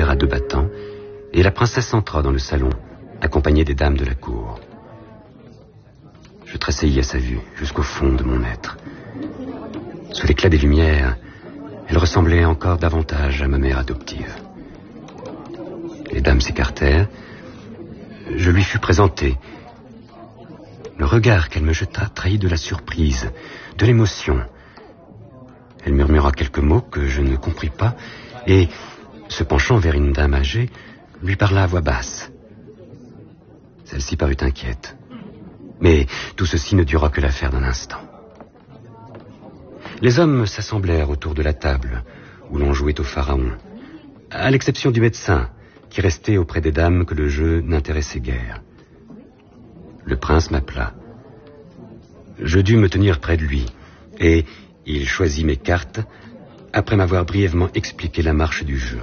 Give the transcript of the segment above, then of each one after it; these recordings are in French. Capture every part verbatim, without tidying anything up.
à deux battants, et la princesse entra dans le salon, accompagnée des dames de la cour. Je tressaillis à sa vue, jusqu'au fond de mon être. Sous l'éclat des lumières, elle ressemblait encore davantage à ma mère adoptive. Les dames s'écartèrent. Je lui fus présenté. Le regard qu'elle me jeta trahit de la surprise, de l'émotion. Elle murmura quelques mots que je ne compris pas et, se penchant vers une dame âgée, lui parla à voix basse. Celle-ci parut inquiète. Mais tout ceci ne dura que l'affaire d'un instant. Les hommes s'assemblèrent autour de la table où l'on jouait au pharaon, à l'exception du médecin, qui restait auprès des dames que le jeu n'intéressait guère. Le prince m'appela. Je dus me tenir près de lui, et il choisit mes cartes après m'avoir brièvement expliqué la marche du jeu.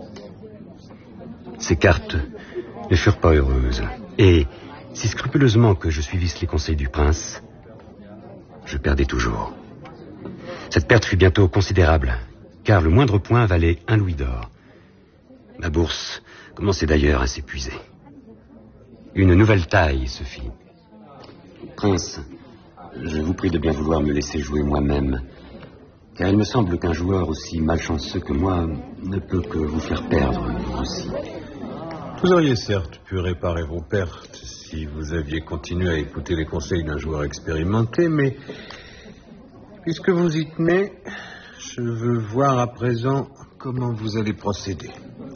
Ces cartes ne furent pas heureuses, et, si scrupuleusement que je suivisse les conseils du prince, je perdais toujours. Cette perte fut bientôt considérable, car le moindre point valait un louis d'or. Ma bourse commençait d'ailleurs à s'épuiser. Une nouvelle taille se fit. Prince, je vous prie de bien vouloir me laisser jouer moi-même, car il me semble qu'un joueur aussi malchanceux que moi ne peut que vous faire perdre, vous aussi. Vous auriez certes pu réparer vos pertes si vous aviez continué à écouter les conseils d'un joueur expérimenté, mais puisque vous y tenez, je veux voir à présent comment vous allez procéder.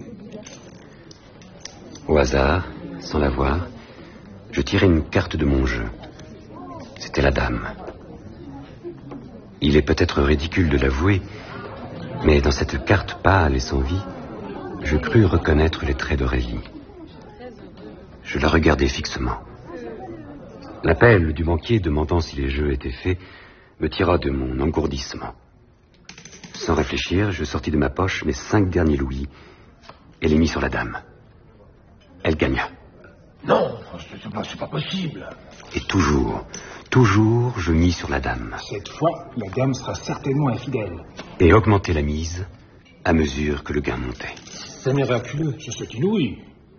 Au hasard, sans la voir, je tirai une carte de mon jeu. C'était la dame. Il est peut-être ridicule de l'avouer, mais dans cette carte pâle et sans vie, je crus reconnaître les traits d'Aurélie. Je la regardai fixement. L'appel du banquier demandant si les jeux étaient faits me tira de mon engourdissement. Sans réfléchir, je sortis de ma poche mes cinq derniers louis et les mis sur la dame. Elle gagna. Non, c'est pas, c'est pas possible. Et toujours, toujours, je mis sur la dame. Cette fois, la dame sera certainement infidèle. Et augmentai la mise à mesure que le gain montait. C'est miraculeux, c'est inouï.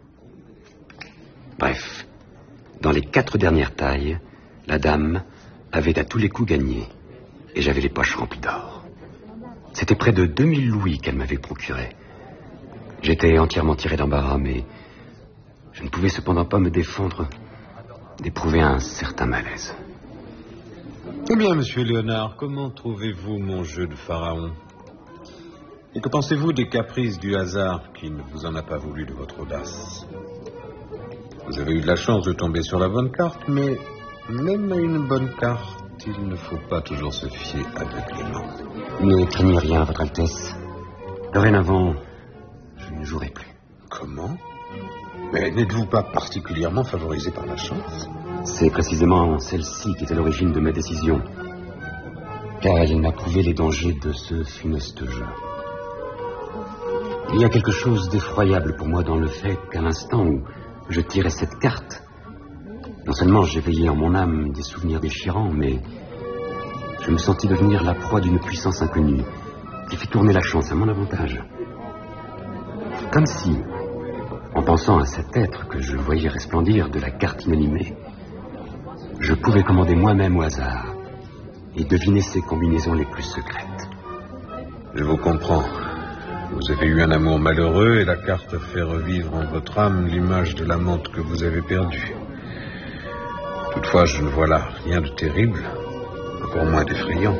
Bref, dans les quatre dernières tailles, la dame avait à tous les coups gagné, et j'avais les poches remplies d'or. C'était près de deux mille louis qu'elle m'avait procuré. J'étais entièrement tiré d'embarras, mais je ne pouvais cependant pas me défendre d'éprouver un certain malaise. Eh bien, monsieur Léonard, comment trouvez-vous mon jeu de pharaon? Et que pensez-vous des caprices du hasard qui ne vous en a pas voulu de votre audace? Vous avez eu de la chance de tomber sur la bonne carte, mais même à une bonne carte, il ne faut pas toujours se fier aveuglément. Ne craignez rien, Votre Altesse. Dorénavant, je ne jouerai plus. Comment? Mais n'êtes-vous pas particulièrement favorisé par la chance? C'est précisément celle-ci qui est à l'origine de ma décision, car elle m'a prouvé les dangers de ce funeste jeu. Il y a quelque chose d'effroyable pour moi dans le fait qu'à l'instant où je tirais cette carte, non seulement j'éveillais en mon âme des souvenirs déchirants, mais je me sentis devenir la proie d'une puissance inconnue qui fit tourner la chance à mon avantage. Comme si, en pensant à cet être que je voyais resplendir de la carte inanimée, je pouvais commander moi-même au hasard et deviner ses combinaisons les plus secrètes. Je vous comprends. Vous avez eu un amour malheureux et la carte fait revivre en votre âme l'image de l'amante que vous avez perdue. Toutefois, je ne vois là rien de terrible, encore moins d'effrayant.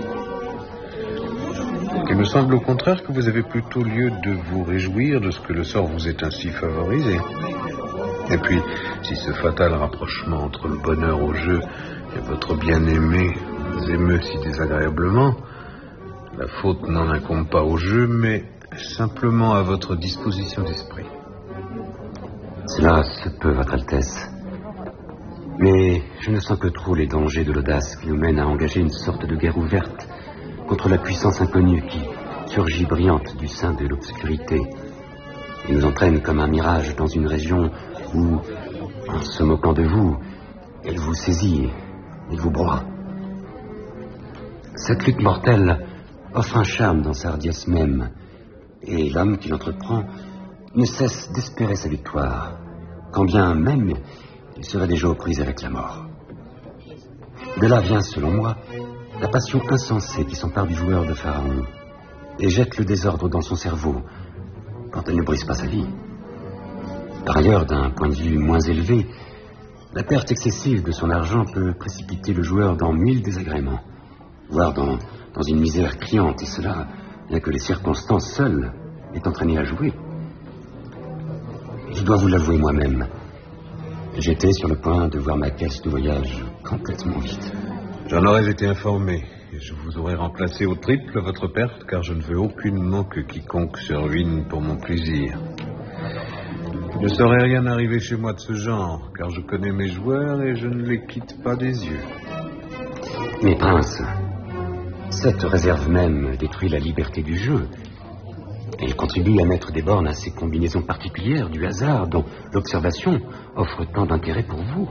Il me semble au contraire que vous avez plutôt lieu de vous réjouir de ce que le sort vous ait ainsi favorisé. Et puis, si ce fatal rapprochement entre le bonheur au jeu et votre bien-aimé vous émeut si désagréablement, la faute n'en incombe pas au jeu, mais simplement à votre disposition d'esprit. Cela se peut, Votre Altesse. Mais je ne sens que trop les dangers de l'audace qui nous mènent à engager une sorte de guerre ouverte contre la puissance inconnue qui surgit brillante du sein de l'obscurité et nous entraîne comme un mirage dans une région où, en se moquant de vous, elle vous saisit et vous broie. Cette lutte mortelle offre un charme dans sa hardiesse même, et l'homme qui l'entreprend ne cesse d'espérer sa victoire, quand bien même il serait déjà aux prises avec la mort. De là vient, selon moi, la passion insensée qui s'empare du joueur de Pharaon et jette le désordre dans son cerveau, quand elle ne brise pas sa vie. Par ailleurs, d'un point de vue moins élevé, la perte excessive de son argent peut précipiter le joueur dans mille désagréments, voire dans, dans une misère criante, et cela, bien que les circonstances seules aient entraîné à jouer. Je dois vous l'avouer moi-même, j'étais sur le point de voir ma caisse de voyage complètement vide. J'en aurais été informé, et je vous aurais remplacé au triple votre perte, car je ne veux aucunement que quiconque se ruine pour mon plaisir. Il ne saurait rien arriver chez moi de ce genre, car je connais mes joueurs et je ne les quitte pas des yeux. Mais prince, cette réserve même détruit la liberté du jeu. Elle contribue à mettre des bornes à ces combinaisons particulières du hasard dont l'observation offre tant d'intérêt pour vous.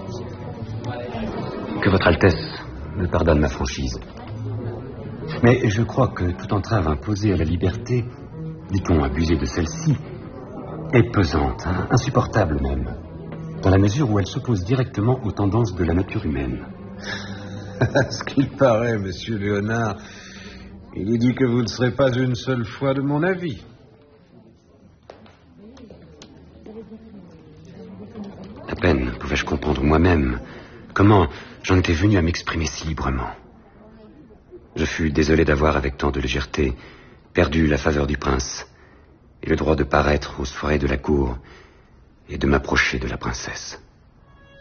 Que votre Altesse me pardonne ma franchise. Mais je crois que toute entrave imposée à la liberté, dit-on abuser de celle-ci, est pesante, hein, insupportable même, dans la mesure où elle s'oppose directement aux tendances de la nature humaine. Ce qu'il paraît, monsieur Léonard, il est dit que vous ne serez pas une seule fois de mon avis. À peine pouvais-je comprendre moi-même comment j'en étais venu à m'exprimer si librement. Je fus désolé d'avoir, avec tant de légèreté, perdu la faveur du prince et le droit de paraître aux soirées de la cour et de m'approcher de la princesse.